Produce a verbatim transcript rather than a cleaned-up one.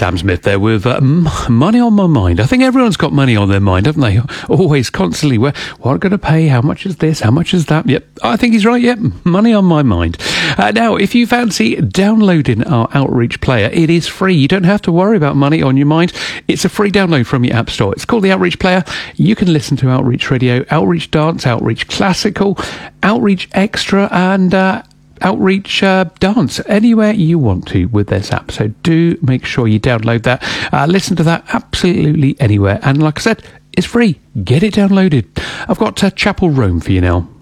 Sam Smith there with uh, m- Money on My Mind. I think everyone's got money on their mind, haven't they? Always, constantly. Where, what am I going to pay? How much is this? How much is that? Yep, I think he's right. Yep, money on my mind. Uh, now, if you fancy downloading our Outreach player, it is free. You don't have to worry about money on your mind. It's a free download from your App Store. It's called the Outreach player. You can listen to Outreach Radio, Outreach Dance, Outreach Classical, Outreach Extra, and uh, Outreach uh, Dance anywhere you want to with this app. So do make sure you download that. Uh, listen to that absolutely anywhere. And like I said, it's free. Get it downloaded. I've got uh, Chapel Rome for you now.